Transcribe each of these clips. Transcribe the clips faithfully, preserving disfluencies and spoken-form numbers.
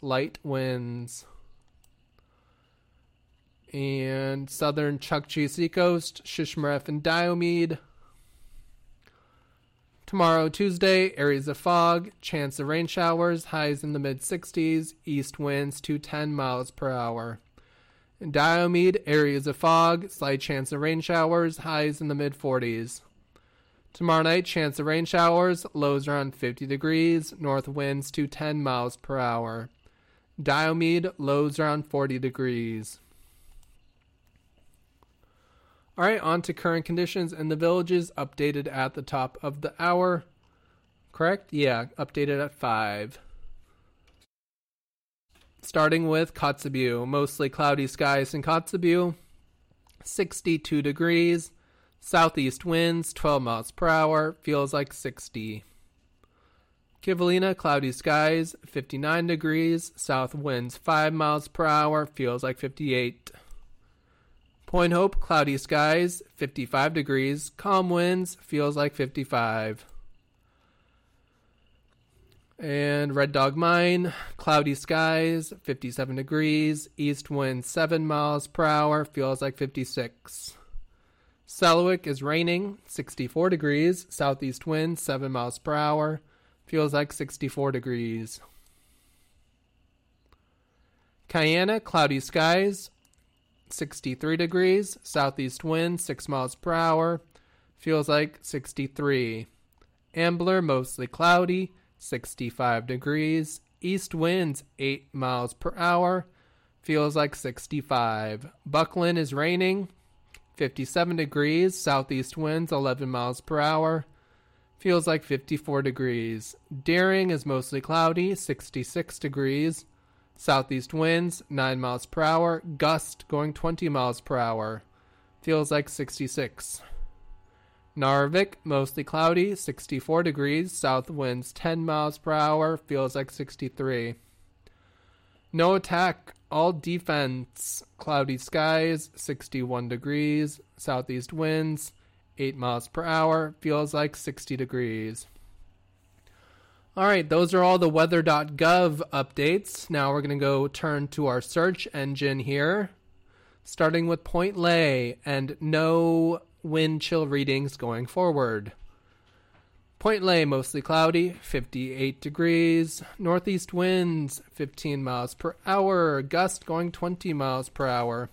light winds. And southern Chukchi Seacoast, Shishmaref and Diomede. Tomorrow, Tuesday, areas of fog, chance of rain showers, highs in the mid sixties, east winds to ten miles per hour. In Diomede, areas of fog, slight chance of rain showers, highs in the mid forties. Tomorrow night, chance of rain showers, lows around fifty degrees, north winds to ten miles per hour. Diomede, lows around forty degrees. All right, on to current conditions in the villages, updated at the top of the hour. Correct? Yeah, updated at five. Starting with Kotzebue, mostly cloudy skies in Kotzebue, sixty-two degrees, southeast winds, twelve miles per hour, feels like sixty. Kivalina, cloudy skies, fifty-nine degrees, south winds, five miles per hour, feels like fifty-eight. Point Hope, cloudy skies, fifty-five degrees, calm winds, feels like fifty-five. And Red Dog Mine, cloudy skies, fifty-seven degrees, east wind seven miles per hour, feels like fifty-six. Selawik is raining, sixty-four degrees, southeast wind seven miles per hour, feels like sixty-four degrees. Kayana, cloudy skies, sixty-three degrees, southeast wind six miles per hour, feels like sixty-three. Ambler, mostly cloudy, sixty-five degrees, east winds eight miles per hour, feels like sixty-five. Buckland is raining, fifty-seven degrees, southeast winds eleven miles per hour, feels like fifty-four degrees. Deering is mostly cloudy, sixty-six degrees, southeast winds nine miles per hour, gust going twenty miles per hour, feels like sixty-six. Narvik, mostly cloudy, sixty-four degrees, south winds ten miles per hour, feels like sixty-three. No Attack, all defense, cloudy skies, sixty-one degrees, southeast winds eight miles per hour, feels like sixty degrees. All right, those are all the weather dot gov updates. Now we're going to go turn to our search engine here, starting with Point Lay and no wind chill readings going forward. Point Lay, mostly cloudy, fifty-eight degrees, northeast winds fifteen miles per hour, gust going twenty miles per hour.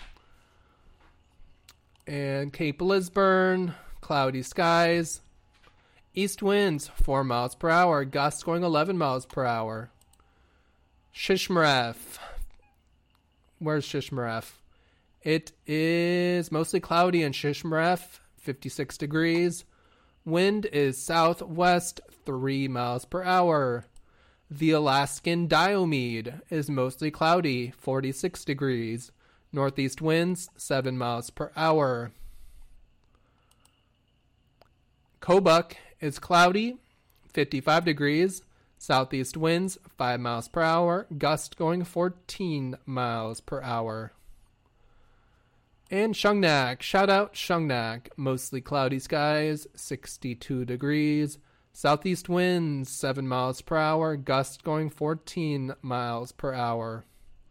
And Cape Lisburn, cloudy skies, east winds four miles per hour, gusts going eleven miles per hour. Shishmaref. Where's Shishmaref? It is mostly cloudy in Shishmaref, fifty-six degrees. Wind is southwest three miles per hour. The Alaskan Diomede is mostly cloudy, forty-six degrees. Northeast winds seven miles per hour. Kobuk is cloudy, fifty-five degrees, southeast winds five miles per hour, gust going fourteen miles per hour. And Shungnak, shout out Shungnak, mostly cloudy skies, sixty-two degrees, southeast winds seven miles per hour, gust going fourteen miles per hour.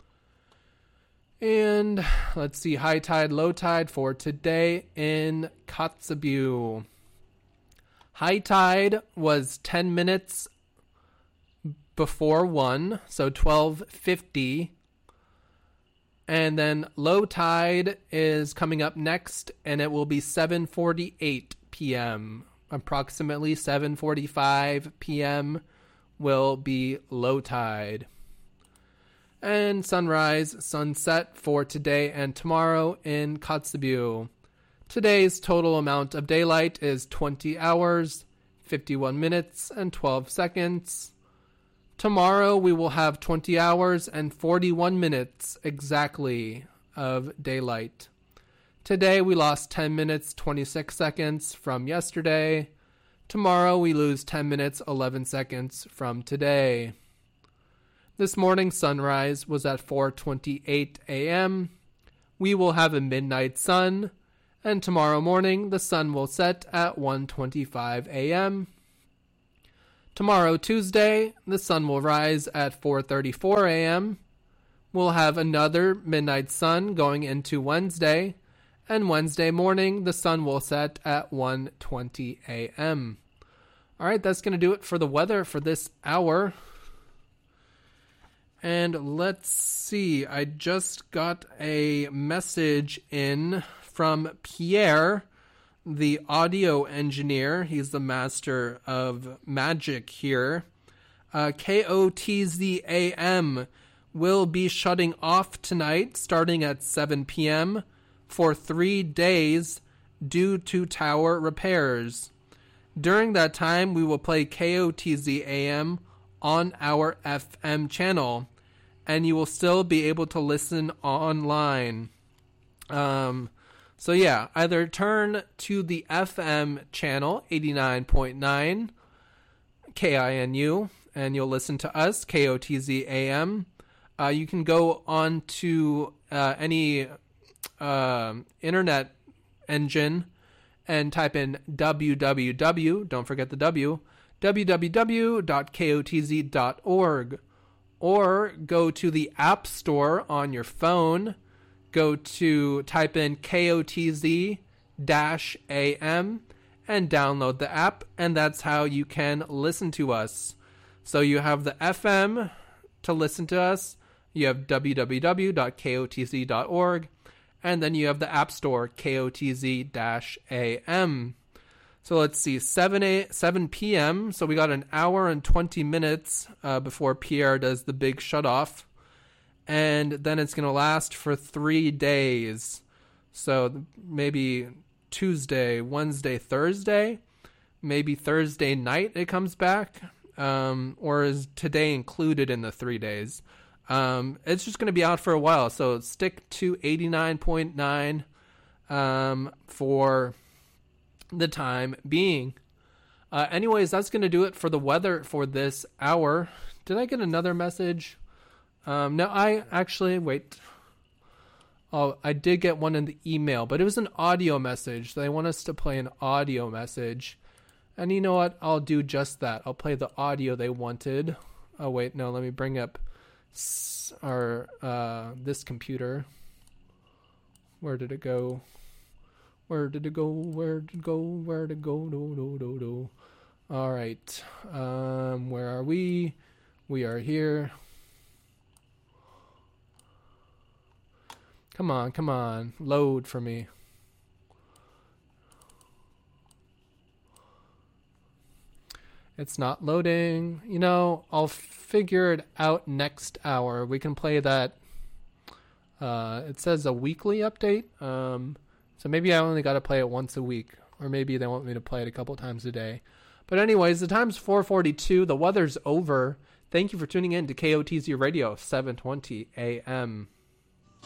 And let's see, high tide, low tide for today in Kotzebue. High tide was ten minutes before one, so twelve fifty. And then low tide is coming up next, and it will be seven forty-eight p.m. Approximately seven forty-five p.m. will be low tide. And sunrise, sunset for today and tomorrow in Kotzebue. Today's total amount of daylight is twenty hours, fifty-one minutes, and twelve seconds. Tomorrow we will have twenty hours and forty-one minutes exactly of daylight. Today we lost ten minutes, twenty-six seconds from yesterday. Tomorrow we lose ten minutes, eleven seconds from today. This morning's sunrise was at four twenty-eight a.m. We will have a midnight sun, and tomorrow morning the sun will set at one twenty-five a.m. Tomorrow, Tuesday, the sun will rise at four thirty-four a.m. We'll have another midnight sun going into Wednesday. And Wednesday morning, the sun will set at one twenty a.m. All right, that's going to do it for the weather for this hour. And let's see, I just got a message in from Pierre, the audio engineer. He's the master of magic here. Uh, K O T Z A M will be shutting off tonight, starting at seven p.m., for three days due to tower repairs. During that time, we will play K O T Z A M on our F M channel, and you will still be able to listen online. Um, so yeah, either turn to the F M channel, eighty-nine point nine K I N U, and you'll listen to us, K O T Z A M. Uh, you can go on to uh, any uh, internet engine and type in www, don't forget the W, w w w dot k o t z dot org. Or go to the App Store on your phone, go to type in K O T Z A M and download the app, and that's how you can listen to us. So you have the F M to listen to us, you have w w w dot k o t z dot org, and then you have the App Store, K O T Z A M. So let's see, seven p.m. So we got an hour and twenty minutes uh, before Pierre does the big shutoff. And then it's going to last for three days. So maybe Tuesday, Wednesday, Thursday. Maybe Thursday night it comes back. Um, or is today included in the three days? Um, it's just going to be out for a while. So stick to eighty-nine point nine um, for the time being. Uh, anyways, that's going to do it for the weather for this hour. Did I get another message? Um, no, I actually, wait. Oh, I did get one in the email, but it was an audio message. They want us to play an audio message. And you know what? I'll do just that. I'll play the audio they wanted. Oh, wait, no, let me bring up s- our, uh, this computer. Where did it go? Where did it go? Where did it go? Where did it go? Do, do, do, do. All right. Um, where are we? We are here. Come on, come on. Load for me. It's not loading. You know, I'll figure it out next hour. We can play that. Uh, it says a weekly update. Um... So maybe I only got to play it once a week, or maybe they want me to play it a couple times a day. But anyways, the time's four forty-two. The weather's over. Thank you for tuning in to K O T Z Radio, seven twenty a.m.